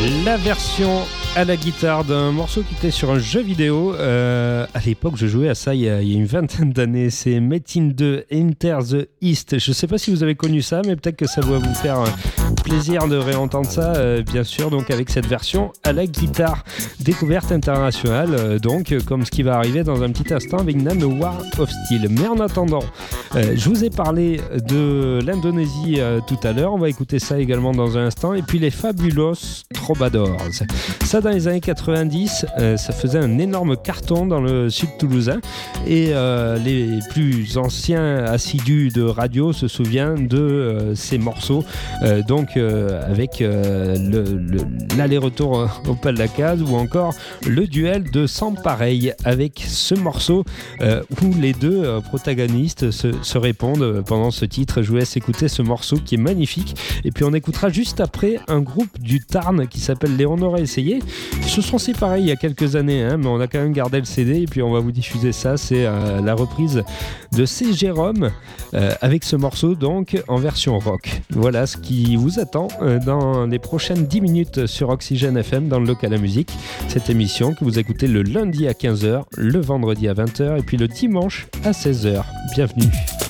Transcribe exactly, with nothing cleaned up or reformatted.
La version à la guitare d'un morceau qui était sur un jeu vidéo. Euh, à l'époque, je jouais à ça il y a, il y a une vingtaine d'années. C'est Metin deux Enter the East. Je ne sais pas si vous avez connu ça, mais peut-être que ça va vous faire plaisir de réentendre ça, euh, bien sûr, donc avec cette version à la guitare. Découverte internationale, euh, donc, comme ce qui va arriver dans un petit instant avec Nano War of Steel. Mais en attendant, euh, je vous ai parlé de l'Indonésie euh, tout à l'heure. On va écouter ça également dans un instant. Et puis les Fabulous Troubadours. Ça, dans les années quatre-vingt-dix, euh, ça faisait un énorme carton dans le sud toulousain. Et euh, les plus anciens assidus de radio se souviennent de euh, ces morceaux. Euh, donc, euh, avec euh, le, le, l'aller-retour au pas de la case ou encore le duel de Sans Pareil avec ce morceau euh, où les deux euh, protagonistes se, se répondent pendant ce titre. Je vous laisse écouter ce morceau qui est magnifique. Et puis on écoutera juste après un groupe du Tarn qui s'appelle Les On Aurait Essayé. Ils se sont séparés il y a quelques années, hein, mais on a quand même gardé le C D et puis on va vous diffuser ça. C'est euh, la reprise de C. Jérôme euh, avec ce morceau donc en version rock. Voilà ce qui vous attend euh, dans les prochaines dix minutes sur Oxygène F M dans le local à musique. Cette émission que vous écoutez le lundi à quinze heures, le vendredi à vingt heures et puis le dimanche à seize heures. Bienvenue.